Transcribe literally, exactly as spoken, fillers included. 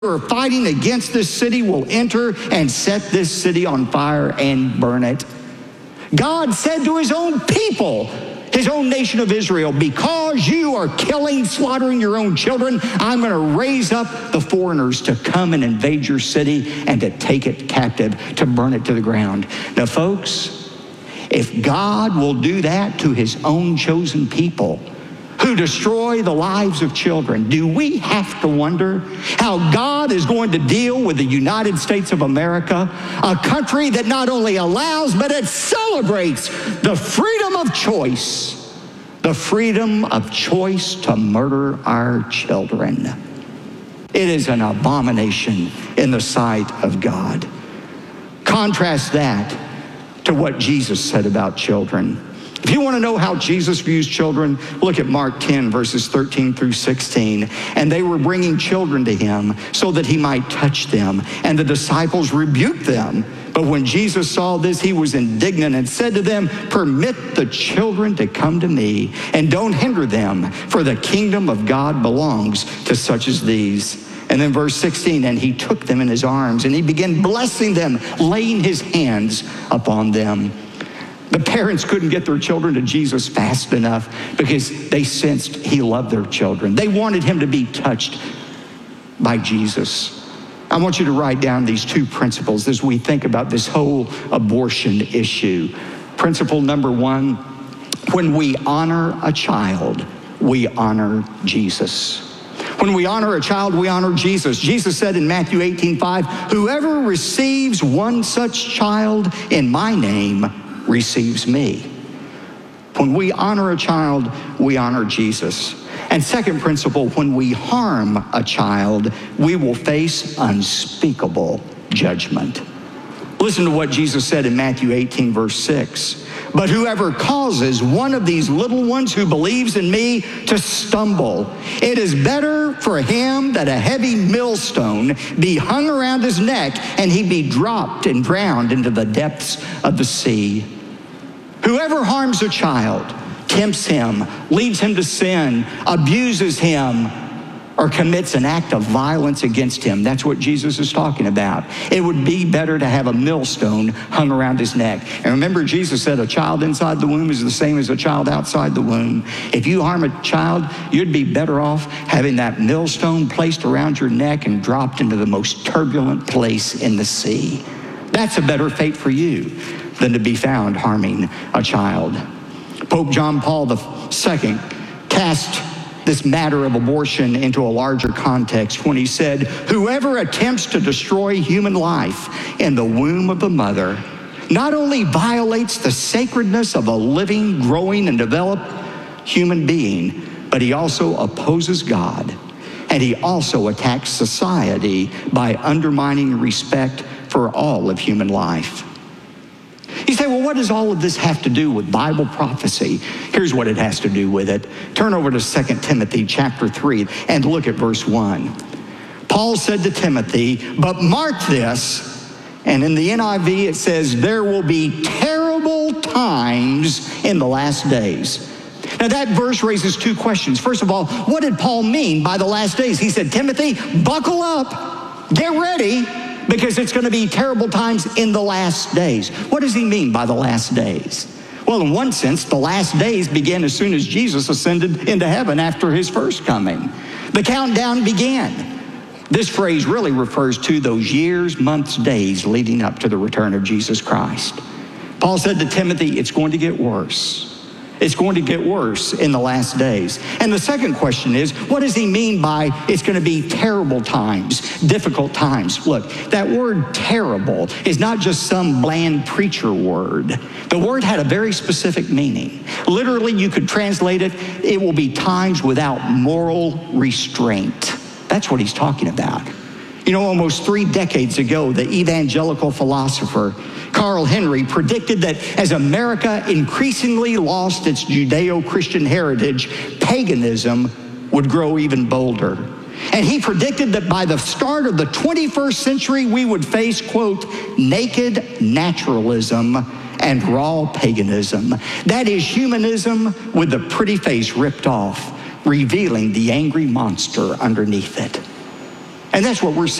who are fighting against this city will enter and set this city on fire and burn it. God said to his own people, his own nation of Israel, because you are killing, slaughtering your own children, I'm going to raise up the foreigners to come and invade your city and to take it captive, to burn it to the ground. Now, folks, if God will do that to his own chosen people, who destroy the lives of children, do we have to wonder how God is going to deal with the United States of America, a country that not only allows, but it celebrates the freedom of choice, the freedom of choice to murder our children? It is an abomination in the sight of God. Contrast that to what Jesus said about children. If you want to know how Jesus views children, look at Mark ten, verses thirteen through sixteen. And they were bringing children to him so that he might touch them. And the disciples rebuked them. But when Jesus saw this, he was indignant and said to them, permit the children to come to me, and don't hinder them, for the kingdom of God belongs to such as these. And then verse sixteen, and he took them in his arms, and he began blessing them, laying his hands upon them. The parents couldn't get their children to Jesus fast enough because they sensed he loved their children. They wanted him to be touched by Jesus. I want you to write down these two principles as we think about this whole abortion issue. Principle number one, when we honor a child, we honor Jesus. When we honor a child, we honor Jesus. Jesus said in Matthew eighteen five, whoever receives one such child in my name receives me. When we honor a child, we honor Jesus. And second principle, when we harm a child, we will face unspeakable judgment. Listen to what Jesus said in Matthew eighteen, verse six. But whoever causes one of these little ones who believes in me to stumble, it is better for him that a heavy millstone be hung around his neck and he be dropped and drowned into the depths of the sea. Whoever harms a child, tempts him, leads him to sin, abuses him, or commits an act of violence against him. That's what Jesus is talking about. It would be better to have a millstone hung around his neck. And remember, Jesus said a child inside the womb is the same as a child outside the womb. If you harm a child, you'd be better off having that millstone placed around your neck and dropped into the most turbulent place in the sea. That's a better fate for you than to be found harming a child. Pope John Paul the Second cast this matter of abortion into a larger context when he said, whoever attempts to destroy human life in the womb of the mother not only violates the sacredness of a living, growing, and developed human being, but he also opposes God, and he also attacks society by undermining respect for all of human life. You say, well, what does all of this have to do with Bible prophecy? Here's what it has to do with it. Turn over to Second Timothy chapter three and look at verse one. Paul said to Timothy, but mark this, and in the N I V it says, there will be terrible times in the last days. Now that verse raises two questions. First of all, what did Paul mean by the last days? He said, Timothy, buckle up, get ready, because it's going to be terrible times in the last days. What does he mean by the last days? Well, in one sense, the last days began as soon as Jesus ascended into heaven after his first coming. The countdown began. This phrase really refers to those years, months, days leading up to the return of Jesus Christ. Paul said to Timothy, it's going to get worse. It's going to get worse in the last days. And the second question is, what does he mean by it's going to be terrible times, difficult times? Look, that word terrible is not just some bland preacher word. The word had a very specific meaning. Literally, you could translate it, it will be times without moral restraint. That's what he's talking about. You know, almost three decades ago, the evangelical philosopher Carl Henry predicted that as America increasingly lost its Judeo-Christian heritage, paganism would grow even bolder. And he predicted that by the start of the twenty-first century, we would face, quote, naked naturalism and raw paganism. That is humanism with the pretty face ripped off, revealing the angry monster underneath it. And that's what we're